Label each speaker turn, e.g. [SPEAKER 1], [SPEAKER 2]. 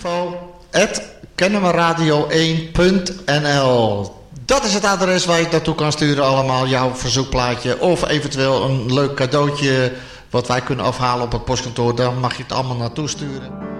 [SPEAKER 1] info@kennemerradio1.nl. Dat is het adres waar je naartoe kan sturen allemaal. Jouw verzoekplaatje of eventueel een leuk cadeautje wat wij kunnen afhalen op het postkantoor. Daar mag je het allemaal naartoe sturen.